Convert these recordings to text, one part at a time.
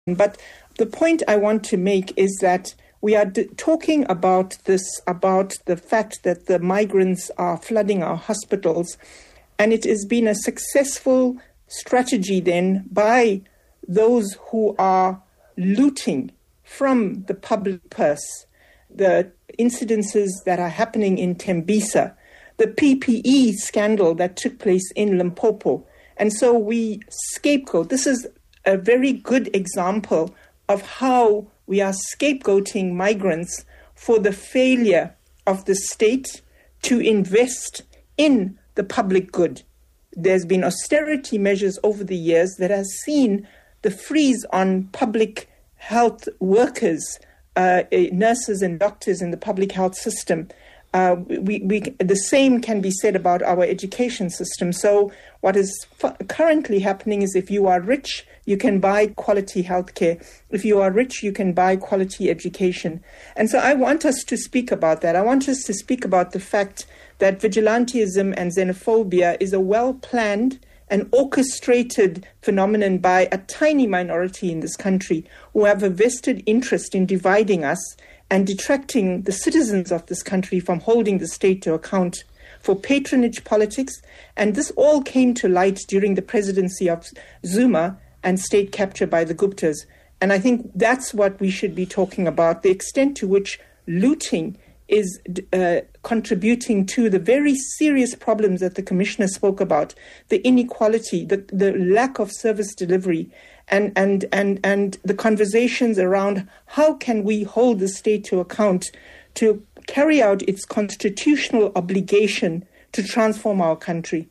But the point I want to make is that we are talking about about the fact that the migrants are flooding our hospitals, and it has been a successful strategy then by those who are looting from the public purse. The incidences that are happening in Tembisa, the PPE scandal that took place in Limpopo. And so we scapegoat. This is a very good example of how we are scapegoating migrants for the failure of the state to invest in the public good. There's been austerity measures over the years that has seen the freeze on public health workers, nurses and doctors in the public health system. The same can be said about our education system. So what is currently happening is if you are rich, you can buy quality healthcare. If you are rich, you can buy quality education. And so I want us to speak about that. I want us to speak about the fact that vigilantism and xenophobia is a well-planned and orchestrated phenomenon by a tiny minority in this country who have a vested interest in dividing us and detracting the citizens of this country from holding the state to account for patronage politics. And this all came to light during the presidency of Zuma and state capture by the Guptas. And I think that's what we should be talking about, the extent to which looting is contributing to the very serious problems that the Commissioner spoke about, the inequality, the lack of service delivery, and the conversations around how can we hold the state to account to carry out its constitutional obligation to transform our country.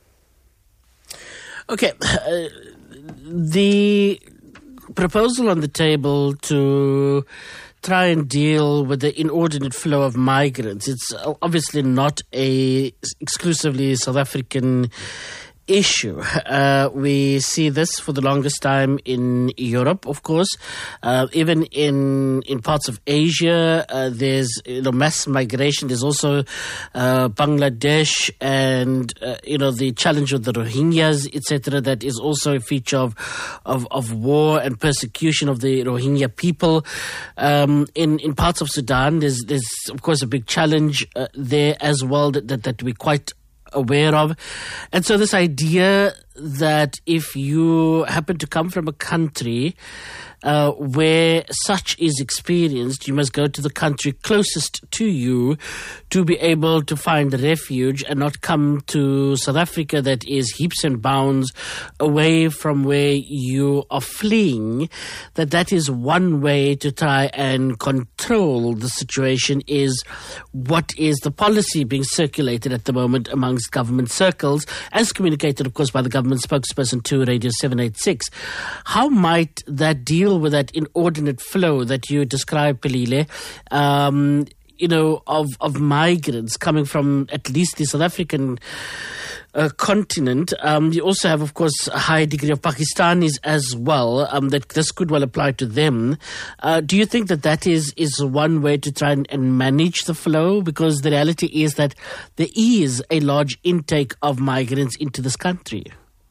Okay. The proposal on the table to try and deal with the inordinate flow of migrants, it's obviously not a exclusively South African issue. We see this for the longest time in Europe, of course. Even in parts of Asia, there's mass migration. There's also Bangladesh and the challenge with the Rohingyas, etc. That is also a feature of war and persecution of the Rohingya people. In parts of Sudan, there's of course a big challenge there as well that we're quite aware of. And so this idea that if you happen to come from a country where such is experienced, you must go to the country closest to you to be able to find refuge and not come to South Africa that is heaps and bounds away from where you are fleeing, that is one way to try and control the situation. Is what is the policy being circulated at the moment amongst government circles, as communicated, of course, by the government spokesperson to Radio 786. How might that deal with that inordinate flow that you described, Pilile, of migrants coming from at least the South African continent? You also have, of course, a high degree of Pakistanis as well, that this could well apply to them. Do you think that is one way to try and manage the flow? Because the reality is that there is a large intake of migrants into this country.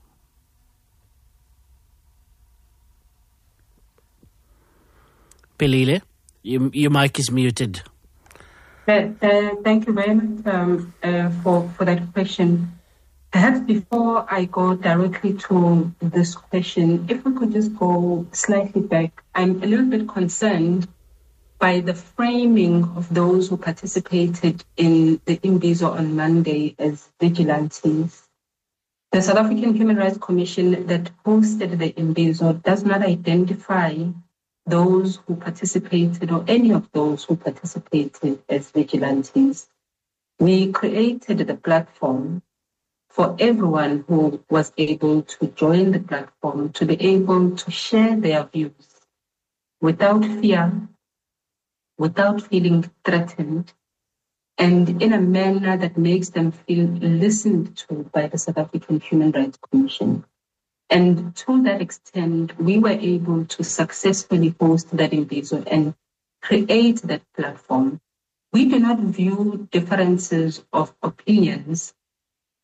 Pilile, your mic is muted. Thank you very much for that question. Perhaps before I go directly to this question, if we could just go slightly back, I'm a little bit concerned by the framing of those who participated in the Imbizo on Monday as vigilantes. The South African Human Rights Commission that hosted the Imbizo does not identify those who participated or any of those who participated as vigilantes. We created the platform for everyone who was able to join the platform to be able to share their views without fear, without feeling threatened, and in a manner that makes them feel listened to by the South African Human Rights Commission. And to that extent, we were able to successfully host that Imbizo and create that platform. We do not view differences of opinions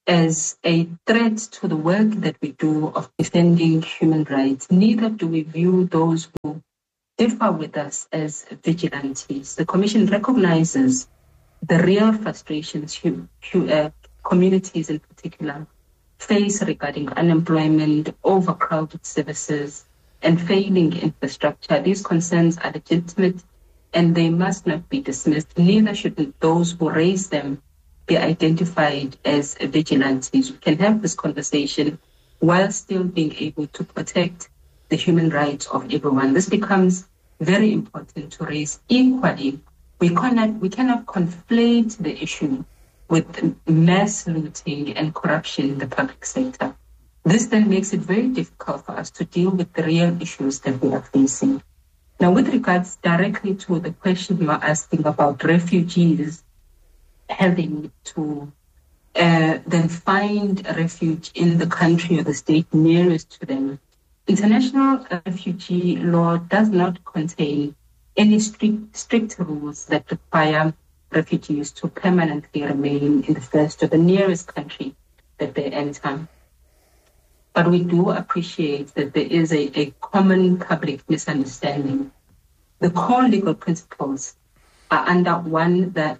as a threat to the work that we do of defending human rights. Neither do we view those who differ with us as vigilantes. The Commission recognizes the real frustrations communities in particular face regarding unemployment, overcrowded services, and failing infrastructure. These concerns are legitimate and they must not be dismissed. Neither should those who raise them be identified as vigilantes. We can have this conversation while still being able to protect the human rights of everyone. This becomes very important to raise equally. We cannot conflate the issue with mass looting and corruption in the public sector. This then makes it very difficult for us to deal with the real issues that we are facing. Now, with regards directly to the question you are asking about refugees having to then find refuge in the country or the state nearest to them, international refugee law does not contain any strict rules that require refugees to permanently remain in the first or the nearest country that they enter. But we do appreciate that there is a common public misunderstanding. The core legal principles are under one, the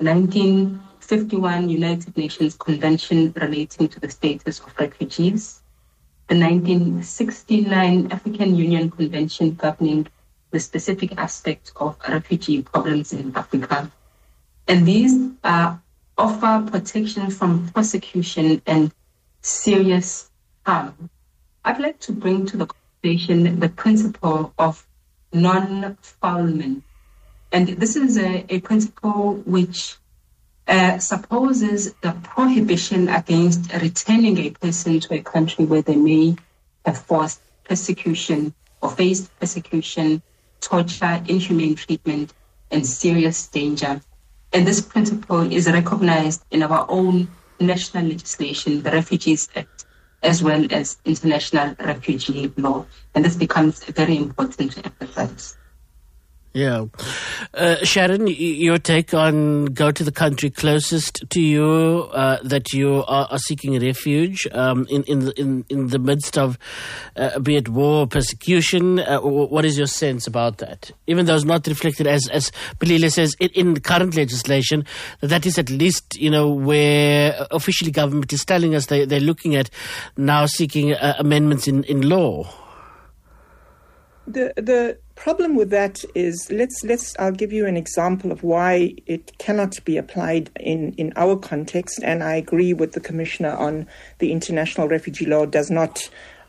1951 United Nations Convention relating to the status of refugees, the 1969 African Union Convention governing the specific aspects of refugee problems in Africa. And these offer protection from prosecution and serious harm. I'd like to bring to the conversation the principle of non-foulment. And this is a principle which supposes the prohibition against returning a person to a country where they may have faced persecution or faced persecution, torture, inhumane treatment, and serious danger. And this principle is recognized in our own national legislation, the Refugees Act, as well as international refugee law. And this becomes very important to emphasize. Yeah. Sharon, your take on go to the country closest to you that you are seeking refuge in the midst of be it war, persecution. What is your sense about that? Even though it's not reflected as Pilile says in the current legislation, that is at least where officially government is telling us they're looking at now seeking amendments in law. The problem with that is I'll give you an example of why it cannot be applied in our context, and I agree with the Commissioner on the international refugee law does not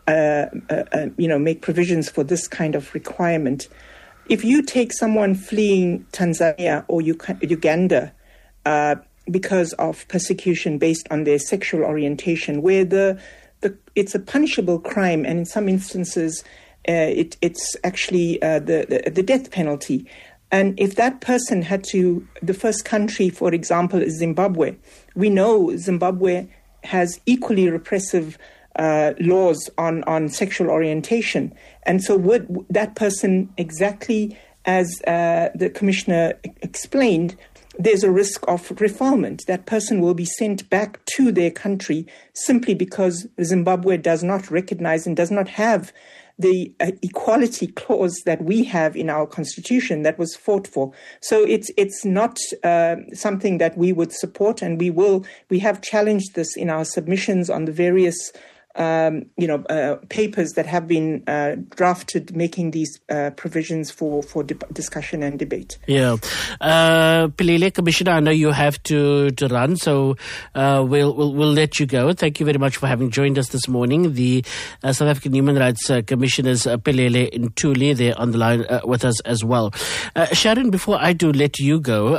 make provisions for this kind of requirement. If you take someone fleeing Tanzania or Uganda because of persecution based on their sexual orientation, where it's a punishable crime, and in some instances it's actually the death penalty. And if that person had to, the first country, for example, is Zimbabwe. We know Zimbabwe has equally repressive laws on sexual orientation. And so would that person, exactly as the Commissioner explained, there's a risk of refoulement. That person will be sent back to their country simply because Zimbabwe does not recognize and does not have the equality clause that we have in our constitution that was fought for. So it's not something that we would support, and we have challenged this in our submissions on the various papers that have been drafted, making these provisions for discussion and debate. Yeah. Pilile, Commissioner, I know you have to run, so we'll let you go. Thank you very much for having joined us this morning. The South African Human Rights Commissioners Pilile Ntuli, they're on the line with us as well. Sharon, before I do let you go,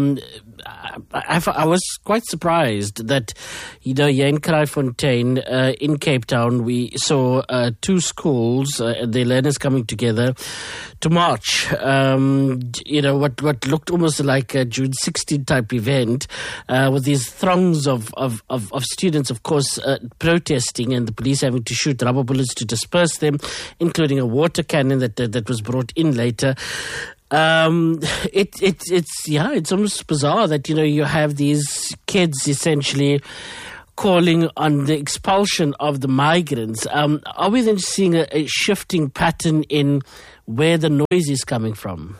I was quite surprised that, here in Kraaifontein, in Cape Town, we saw two schools, their learners coming together to march. What looked almost like a June 16 type event, with these throngs of students, of course, protesting, and the police having to shoot rubber bullets to disperse them, including a water cannon that was brought in later. It's almost bizarre that you have these kids essentially calling on the expulsion of the migrants. Are we then seeing a shifting pattern in where the noise is coming from?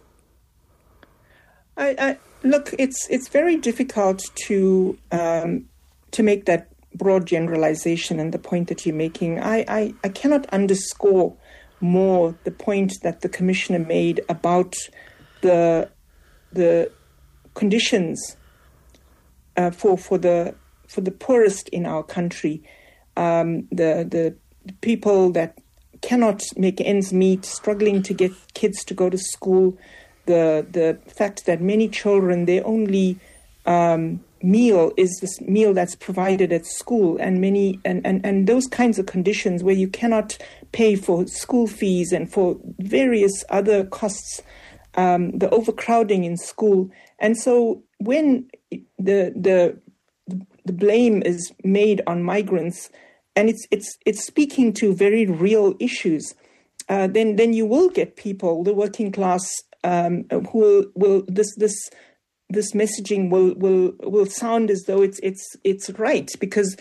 Look, it's very difficult to make that broad generalization and the point that you're making. I cannot underscore more the point that the Commissioner made about the conditions for the poorest in our country, the people that cannot make ends meet, struggling to get kids to go to school, the fact that many children, their only meal is this meal that's provided at school, and those kinds of conditions where you cannot pay for school fees and for various other costs, the overcrowding in school. And so when the blame is made on migrants, and it's speaking to very real issues, then you will get people, the working class, who will this messaging will sound as though it's right, because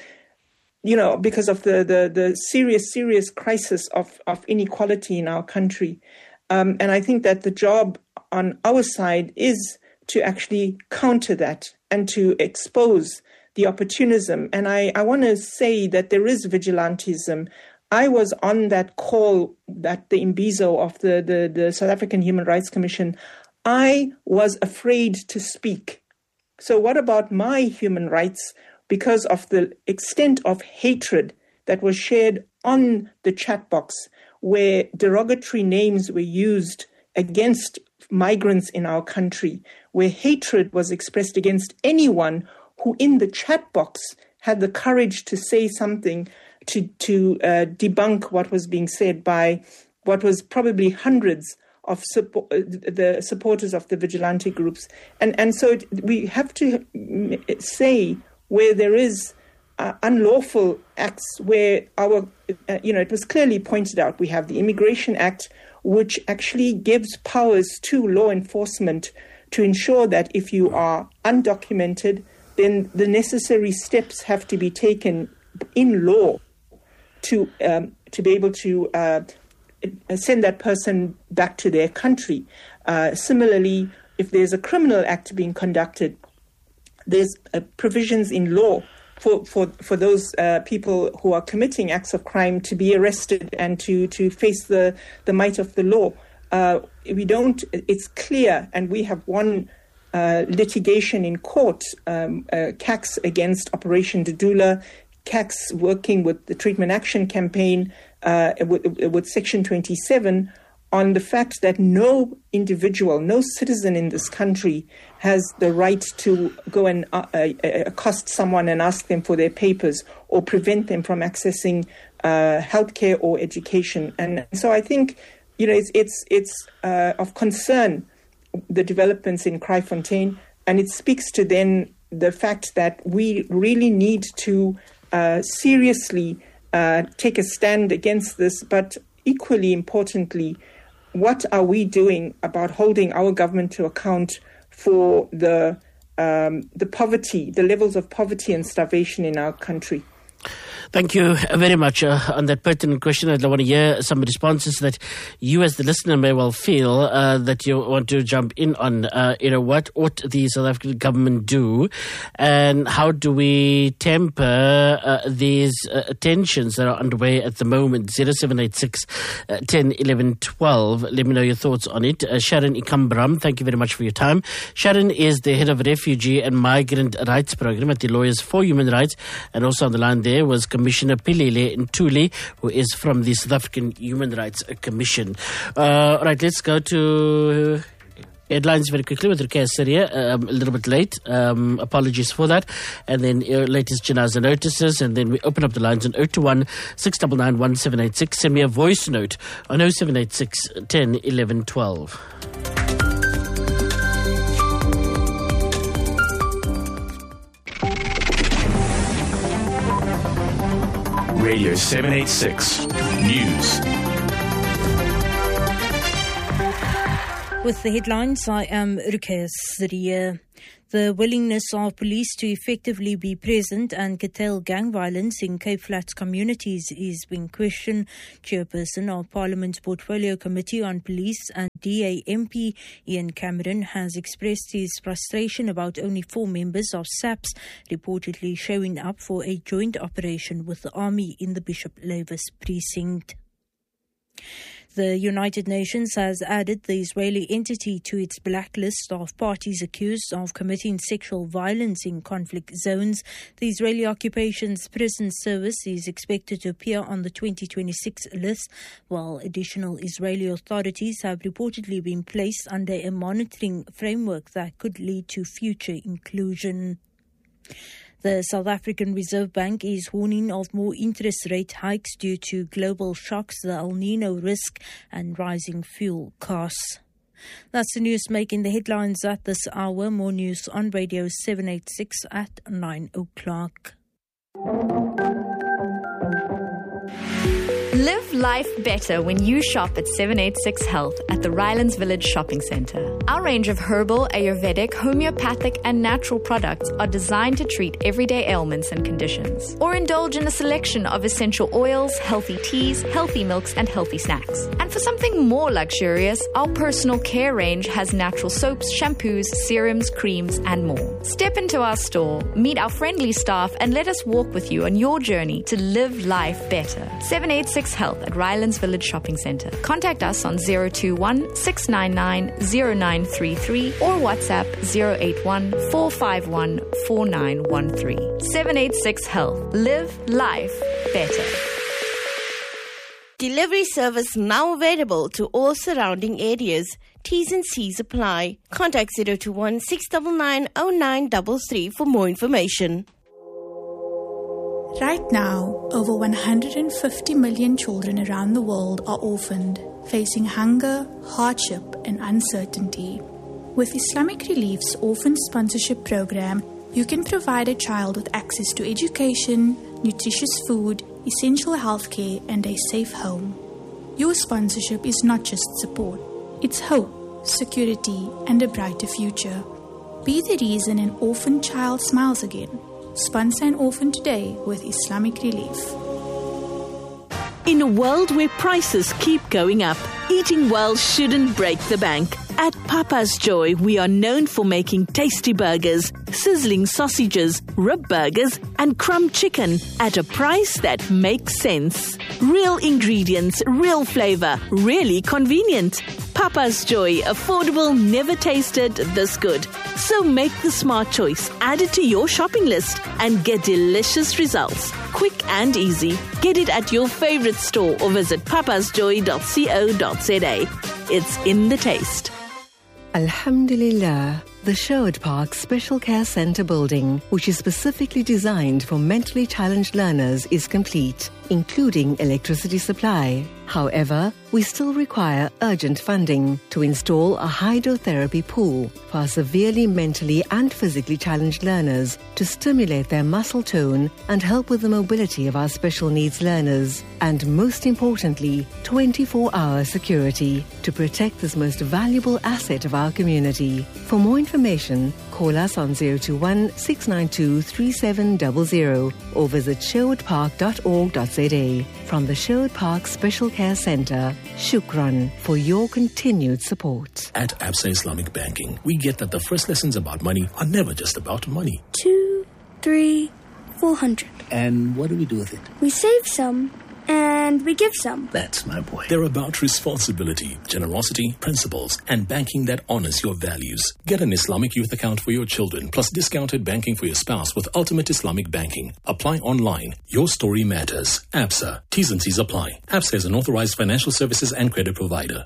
of the serious crisis of inequality in our country, and I think that the job on our side is to actually counter that and to expose the opportunism. And I want to say that there is vigilantism. I was on that call that the Imbizo of the South African Human Rights Commission. I was afraid to speak. So what about my human rights? Because of the extent of hatred that was shared on the chat box, where derogatory names were used against migrants in our country, where hatred was expressed against anyone who in the chat box had the courage to say something to debunk what was being said by what was probably hundreds of the supporters of the vigilante groups. And so we have to say where there is unlawful acts, where it was clearly pointed out. We have the Immigration Act, which actually gives powers to law enforcement to ensure that if you are undocumented, then the necessary steps have to be taken in law to be able to send that person back to their country. Similarly, if there's a criminal act being conducted, there's provisions in law for those people who are committing acts of crime to be arrested and to face the might of the law. It's clear, and we have won litigation in court, CACS against Operation Dudula, CACS working with the Treatment Action Campaign, with Section 27, on the fact that no individual, no citizen in this country has the right to go and accost someone and ask them for their papers or prevent them from accessing healthcare or education. And so I think, it's of concern, the developments in Kraaifontein, and it speaks to then the fact that we really need to seriously take a stand against this, but equally importantly, what are we doing about holding our government to account for the poverty, the levels of poverty and starvation in our country? Thank you very much on that pertinent question. I'd want to hear some responses that you as the listener may well feel that you want to jump in on. What ought the South African government do, and how do we temper these tensions that are underway at the moment? 0786 10 11 12. Let me know your thoughts on it. Sharon Ikambram, thank you very much for your time. Sharon is the head of Refugee and Migrant Rights Program at the Lawyers for Human Rights, and also on the line there was Commissioner Pilile Ntuli, who is from the South African Human Rights Commission. Right, let's go to headlines very quickly with Rukia Syria. A little bit late. Apologies for that. And then latest Janaza notices. And then we open up the lines on 021 699 1786. Send me a voice note on 0786 10 11 12. Radio 786 News. With the headlines, I am Rukia Syria. The willingness of police to effectively be present and curtail gang violence in Cape Flats communities is being questioned. Chairperson of Parliament's Portfolio Committee on Police and DA MP Ian Cameron has expressed his frustration about only 4 members of SAPS reportedly showing up for a joint operation with the army in the Bishop Lavis precinct. The United Nations has added the Israeli entity to its blacklist of parties accused of committing sexual violence in conflict zones. The Israeli Occupations Prison Service is expected to appear on the 2026 list, while additional Israeli authorities have reportedly been placed under a monitoring framework that could lead to future inclusion. The South African Reserve Bank is warning of more interest rate hikes due to global shocks, the El Nino risk and rising fuel costs. That's the news making the headlines at this hour. More news on Radio 786 at 9 o'clock. Live life better when you shop at 786 Health at the Rylands Village Shopping Centre. Our range of herbal, Ayurvedic, homeopathic and natural products are designed to treat everyday ailments and conditions. Or indulge in a selection of essential oils, healthy teas, healthy milks and healthy snacks. And for something more luxurious, our personal care range has natural soaps, shampoos, serums, creams and more. Step into our store, meet our friendly staff and let us walk with you on your journey to live life better. 786 Health at Rylands Village Shopping Centre. Contact us on 021 699 0933 or WhatsApp 081 451 4913. 786 Health. Live life better. Delivery service now available to all surrounding areas. T's and C's apply. Contact 021 699 0933 for more information. Right now, over 150 million children around the world are orphaned, facing hunger, hardship, and uncertainty. With Islamic Relief's Orphan Sponsorship Program, you can provide a child with access to education, nutritious food, essential healthcare, and a safe home. Your sponsorship is not just support, it's hope, security, and a brighter future. Be the reason an orphan child smiles again. Sponsor an orphan today with Islamic Relief. In a world where prices keep going up, eating well shouldn't break the bank. At Papa's Joy, we are known for making tasty burgers, sizzling sausages, rib burgers, and crumb chicken at a price that makes sense. Real ingredients, real flavor, really convenient. Papa's Joy, affordable, never tasted this good. So make the smart choice, add it to your shopping list, and get delicious results. Quick and easy. Get it at your favorite store or visit papasjoy.co.za. It's in the taste. Alhamdulillah, the Sherwood Park Special Care Centre building, which is specifically designed for mentally challenged learners, is complete, including electricity supply. However, we still require urgent funding to install a hydrotherapy pool for our severely mentally and physically challenged learners to stimulate their muscle tone and help with the mobility of our special needs learners. And most importantly, 24-hour security to protect this most valuable asset of our community. For more information, call us on 021 692 3700 or visit sherwoodpark.org.za. From the Sherwood Park Special Care Centre, Shukran for your continued support. At Absa Islamic Banking, we get that the first lessons about money are never just about money. 2, 3, 400. And what do we do with it? We save some and we give some. That's my boy. They're about responsibility, generosity, principles, and banking that honors your values. Get an Islamic youth account for your children, plus discounted banking for your spouse with Ultimate Islamic Banking. Apply online. Your story matters. ABSA. T's and C's apply. ABSA is an authorized financial services and credit provider.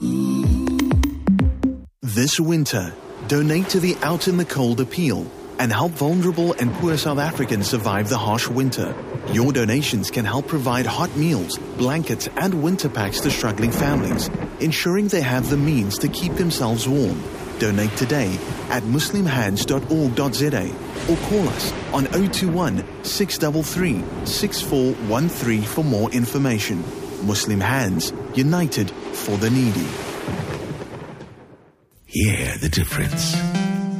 This winter, donate to the Out in the Cold appeal and help vulnerable and poor South Africans survive the harsh winter. Your donations can help provide hot meals, blankets, and winter packs to struggling families, ensuring they have the means to keep themselves warm. Donate today at muslimhands.org.za or call us on 021 633 6413 for more information. Muslim Hands, united for the needy. Hear the difference.